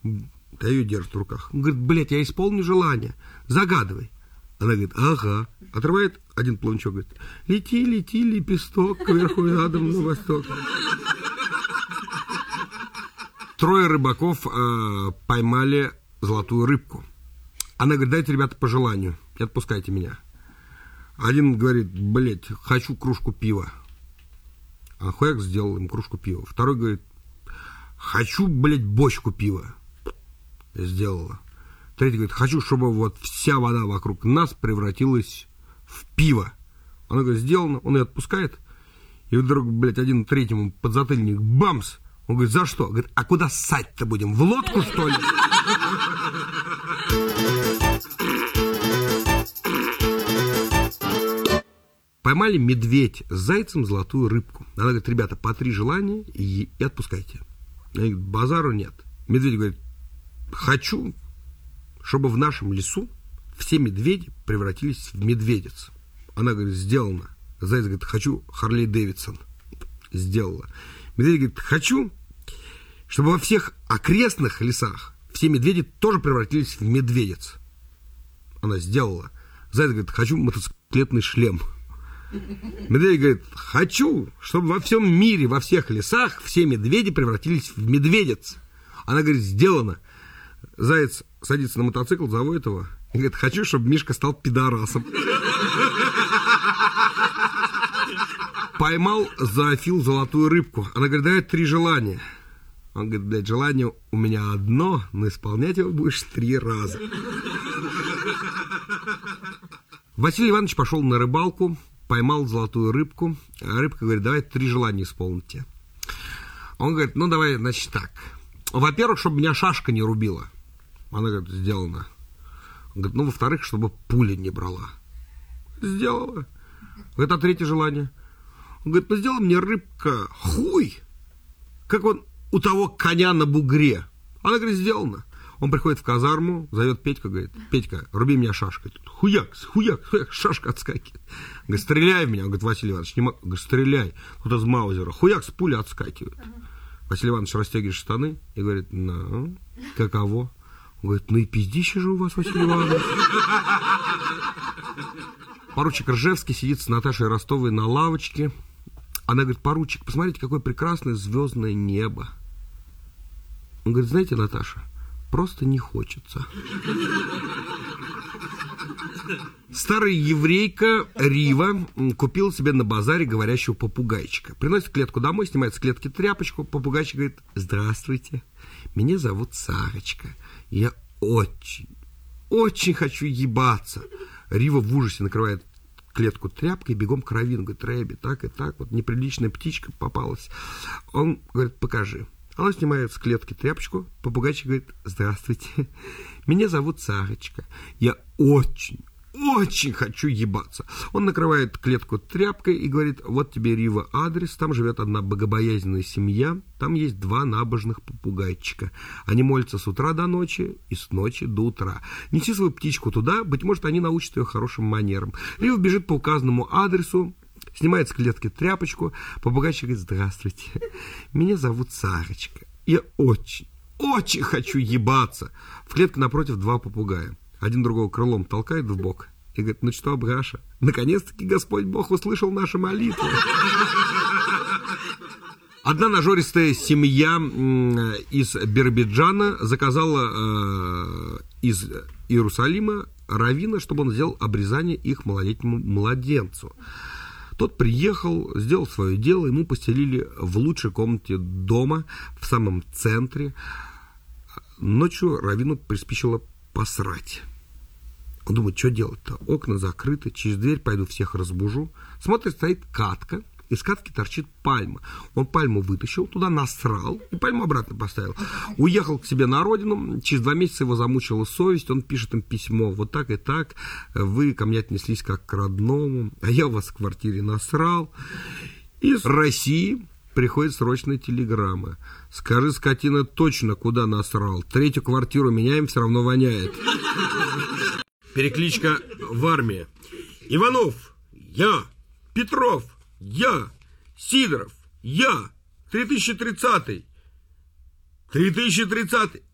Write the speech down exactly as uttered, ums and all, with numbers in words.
Да ее держит в руках. Он говорит, блядь, я исполню желание. Загадывай. Она говорит, ага. Отрывает один плавничок, говорит, лети, лети, лепесток, кверху задом на восток. Трое рыбаков э, поймали золотую рыбку. Она говорит, дайте, ребята, по желанию, и отпускайте меня. Один говорит, блядь, хочу кружку пива. А хуяк сделал им кружку пива. Второй говорит, хочу, блядь, бочку пива. Сделала. Третий говорит, хочу, чтобы вот вся вода вокруг нас превратилась в пиво. Она говорит, сделано, он ее отпускает. И вдруг, блядь, один третьему подзатыльник, бамс. Он говорит, за что? Говорит, а куда ссать-то будем? В лодку, что ли? Поймали медведь с зайцем золотую рыбку. Она говорит, ребята, по три желания и, и отпускайте. Она говорит, базару нет. Медведь говорит, хочу, чтобы в нашем лесу все медведи превратились в медведиц. Она говорит, сделано. Заяц говорит, хочу Харлей Дэвидсон. Сделала. Медведь говорит, хочу, чтобы во всех окрестных лесах все медведи тоже превратились в медведиц. Она сделала. Заяц говорит, хочу мотоциклетный шлем. Медведь говорит, хочу, чтобы во всем мире, во всех лесах все медведи превратились в медведиц. Она говорит, сделано. Заяц садится на мотоцикл, заводит его и говорит, хочу, чтобы Мишка стал пидорасом. Поймал зоофил золотую рыбку. Она говорит, дай три желания. Он говорит, блядь, желание у меня одно, но исполнять его будешь три раза. Василий Иванович пошел на рыбалку, поймал золотую рыбку. А рыбка говорит, давай три желания исполните. Он говорит, ну давай, значит, так. Во-первых, чтобы меня шашка не рубила. Она говорит, сделано. Он говорит, ну, во-вторых, чтобы пуля не брала. Сделала. Говорит, а третье желание? Он говорит, ну, сделай мне, рыбка, хуй, как он у того коня на бугре. Она говорит, сделано. Он приходит в казарму, зовет Петька, говорит, Петька, руби меня шашкой. Хуяк, хуяк, хуяк, шашка отскакивает. Говорит, стреляй в меня. Он говорит, Василий Иванович, не могу. Он говорит, стреляй. Кто-то из маузера. Хуяк, с пули отскакивает. Василий Иванович растягивает штаны и говорит, ну, каково? Он говорит, ну и пиздище же у вас, Василий Иванович. Поручик Ржевский сидит с Наташей Ростовой на лавочке. Она говорит, поручик, посмотрите, какое прекрасное звездное небо. Он говорит, знаете, Наташа, просто не хочется. Старая еврейка Рива купила себе на базаре говорящего попугайчика. Приносит клетку домой, снимает с клетки тряпочку. Попугайчик говорит, здравствуйте, меня зовут Сарочка. Я очень, очень хочу ебаться. Рива в ужасе накрывает клетку тряпкой, бегом к раввину. Говорит, Рэби, так и так, вот неприличная птичка попалась. Он говорит, покажи. Она снимает с клетки тряпочку. Попугайчик говорит, здравствуйте, меня зовут Сарочка. Я очень, очень хочу ебаться. Он накрывает клетку тряпкой и говорит, вот тебе, Рива, адрес. Там живет одна богобоязненная семья. Там есть два набожных попугайчика. Они молятся с утра до ночи и с ночи до утра. Неси свою птичку туда, быть может, они научат ее хорошим манерам. Рива бежит по указанному адресу, снимает с клетки тряпочку. Попугайчик говорит, здравствуйте, меня зовут Сарочка. Я очень, очень хочу ебаться. В клетке напротив два попугая. Один другого крылом толкает в бок и говорит, ну что, Браша, наконец-таки Господь Бог услышал наши молитвы. Одна нажористая семья из Биробиджана заказала э, из Иерусалима раввина, чтобы он сделал обрезание их малолетнему младенцу. Тот приехал, сделал свое дело, ему постелили в лучшей комнате дома, в самом центре. Ночью раввину приспичило посрать. Он думает, что делать-то? Окна закрыты, через дверь пойду всех разбужу. Смотрит, стоит катка, из катки торчит пальма. Он пальму вытащил, туда насрал и пальму обратно поставил. Уехал к себе на родину, через два месяца его замучила совесть, он пишет им письмо, вот так и так, вы ко мне отнеслись как к родному, а я у вас в квартире насрал. Из России приходит срочная телеграмма. Скажи, скотина, точно куда насрал? Третью квартиру меняем, все равно воняет. Перекличка в армии. Иванов, я. Петров, я. Сидоров, я. три тысячи тридцатый. три тысячи тридцатый.